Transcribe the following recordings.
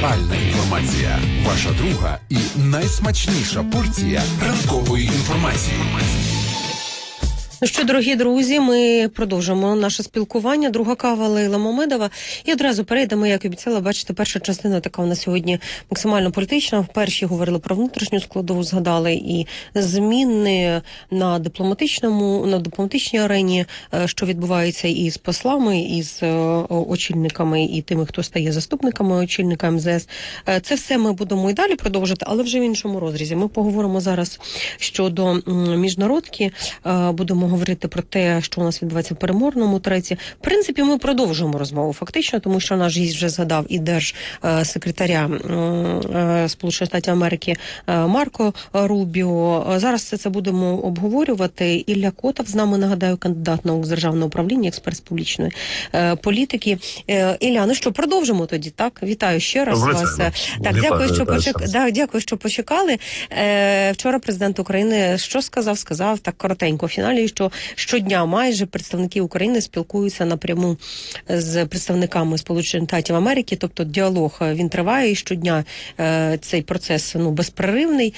Актуальна інформація. Ваша друга і найсмачніша порція ранкової інформації. Ну що, дорогі друзі, ми продовжимо наше спілкування. Друга кава Лейла Мамедова. І одразу перейдемо, як обіцяла, бачите, перша частина така у нас сьогодні максимально політична. В першій говорили про внутрішню складову, згадали і зміни на дипломатичній арені, що відбувається і з послами, і з очільниками, і тими, хто стає заступниками очільника МЗС. Це все ми будемо і далі продовжити, але вже в іншому розрізі. Ми поговоримо зараз щодо міжнародки, будемо говорити про те, що у нас відбувається в перемовному треці. В принципі, ми продовжуємо розмову фактично, тому що наш гість вже згадав і держсекретаря Сполучених Штатів Америки Марко Рубіо. Зараз це будемо обговорювати. Ілля Котов з нами, нагадаю, кандидат наук з державного управління, експерт з публічної політики. Ілля, ну що, продовжимо тоді, так? Вітаю ще раз вас. Так, дякую, що почекали. Вчора президент України що сказав? Сказав так коротенько в фіналі, що щодня майже представники України спілкуються напряму з представниками Сполучених Штатів Америки, тобто діалог він триває, і щодня цей процес безперервний.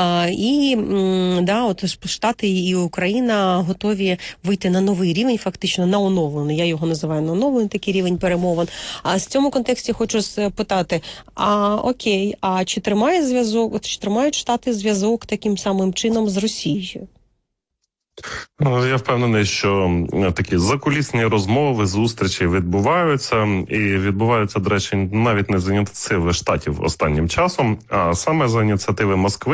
От Штати і Україна готові вийти на новий рівень, фактично на оновлений. Я його називаю на оновлений такий рівень перемовин. А в цьому контексті хочу спитати, чи тримають Штати зв'язок таким самим чином з Росією? Я впевнений, що такі закулісні розмови, зустрічі відбуваються. І відбуваються, до речі, навіть не з ініціативи Штатів останнім часом, а саме з ініціативи Москви.